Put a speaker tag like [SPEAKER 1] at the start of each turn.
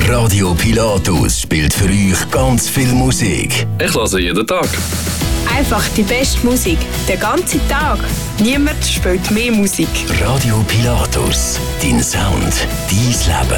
[SPEAKER 1] Radio Pilatus spielt für euch ganz viel Musik.
[SPEAKER 2] Ich höre jeden Tag.
[SPEAKER 3] Einfach die beste Musik, den ganzen Tag. Niemand spielt mehr Musik.
[SPEAKER 1] Radio Pilatus, dein Sound, dein Leben.